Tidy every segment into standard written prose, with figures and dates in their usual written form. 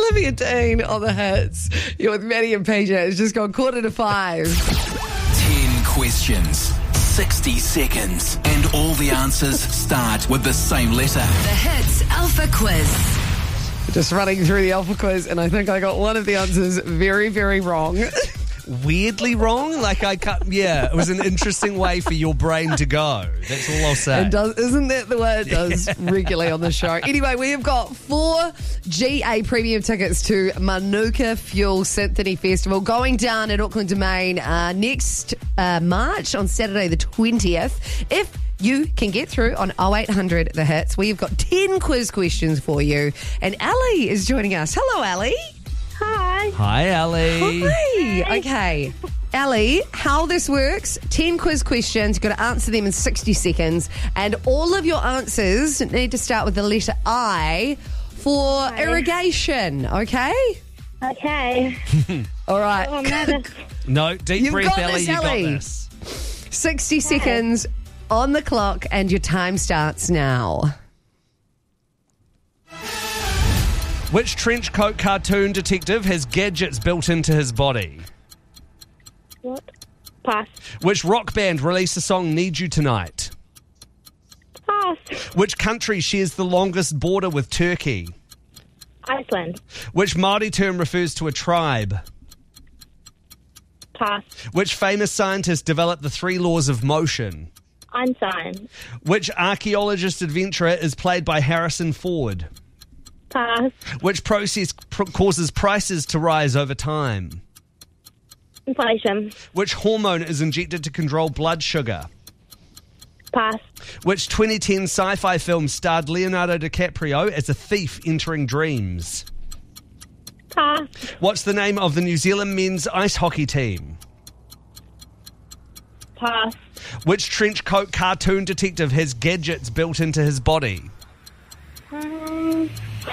Olivia Dean on the hits. You're with Maddie and PJ. It's just gone 5:15. 10 questions, 60 seconds, and all the answers start with the same letter. The Hits Alpha Quiz. Just running through the Alpha Quiz, and I think I got one of the answers very, very wrong. Weirdly wrong? It was an interesting way for your brain to go. That's all I'll say. Isn't that the way it does regularly on the show? Anyway, we have got 4 GA premium tickets to Manuka Fuel Symphony Festival going down at Auckland Domain next March on Saturday the 20th. If you can get through on 0800 The Hits, we've got 10 quiz questions for you. And Ali is joining us. Hello, Ali. Hi. Hi, Ali. Hi. Okay. Ali, how this works, 10 quiz questions. You've got to answer them in 60 seconds. And all of your answers need to start with the letter I for irrigation, okay? Okay. All right. Oh, I'm nervous. No, deep You've breath, got Ali. this, You got Ali. this. 60 seconds on the clock, and your time starts now. Which trench coat cartoon detective has gadgets built into his body? What? Pass. Which rock band released the song Need You Tonight? Pass. Which country shares the longest border with Turkey? Iceland. Which Māori term refers to a tribe? Pass. Which famous scientist developed the 3 laws of motion? Einstein. Which archaeologist adventurer is played by Harrison Ford? Pass. Which process causes prices to rise over time? Inflation. Which hormone is injected to control blood sugar? Pass. Which 2010 sci-fi film starred Leonardo DiCaprio as a thief entering dreams? Pass. What's the name of the New Zealand men's ice hockey team? Pass. Which trench coat cartoon detective has gadgets built into his body? I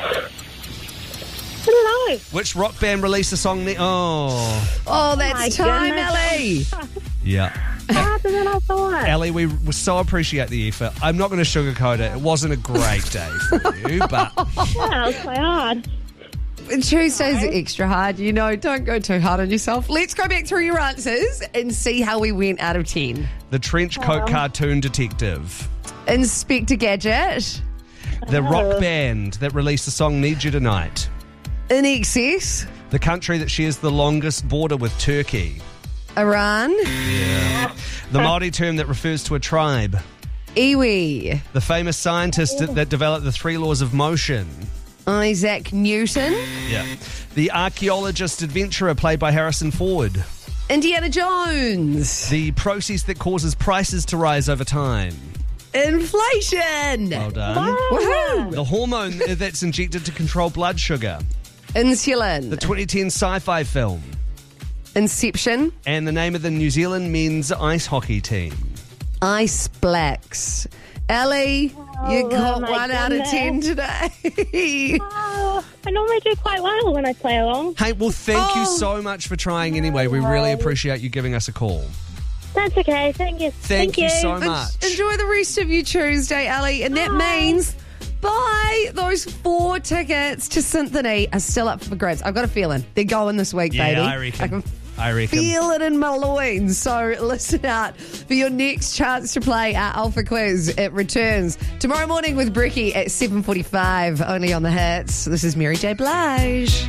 don't know. Which rock band released the song... Oh, that's my time, goodness. Ali. Yeah. Harder than I thought. Ali, we so appreciate the effort. I'm not going to sugarcoat it. It wasn't a great day for you, but... Yeah, it's quite hard. Tuesdays are extra hard, don't go too hard on yourself. Let's go back through your answers and see how we went out of 10. The trench coat cartoon detective. Inspector Gadget. The rock band that released the song Need You Tonight. In Excess. The country that shares the longest border with Turkey. Iran. The Māori term that refers to a tribe. Iwi. The famous scientist that developed the 3 laws of motion. Isaac Newton. Yeah. The archaeologist adventurer played by Harrison Ford. Indiana Jones. The process that causes prices to rise over time. Inflation. Well done. Woohoo. The hormone that's injected to control blood sugar. Insulin. The 2010 sci-fi film. Inception. And the name of the New Zealand men's ice hockey team. Ice Blacks. Ellie, you got my 1 out of 10 today. Oh, I normally do quite well when I play along. Hey, well, thank you so much for trying anyway. We really appreciate you giving us a call. That's okay. Thank you. Thank you so much. Enjoy the rest of your Tuesday, Ellie. And that means those 4 tickets to Symphony are still up for grabs. I've got a feeling they're going this week, Yeah, baby. I reckon. I can feel it in my loins. So listen out for your next chance to play our Alpha Quiz. It returns tomorrow morning with Bricky at 7:45, only on the Hits. This is Mary J. Blige.